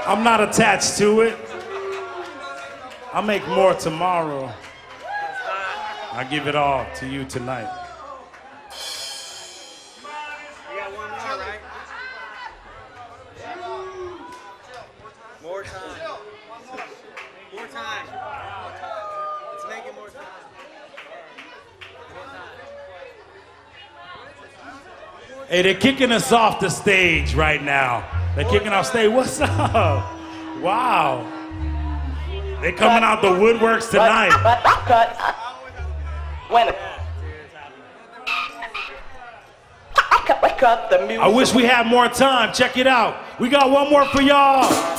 I'm not attached to it. I'll make more tomorrow. I give it all to you tonight. You got one more, right? More time. More time. Let's make it more time. Hey, they're kicking us off the stage right now. They're kicking off stage. What's up? Wow. They're coming out the woodworks tonight. Cut. When cut the music. I wish we had more time. Check it out. We got one more for y'all.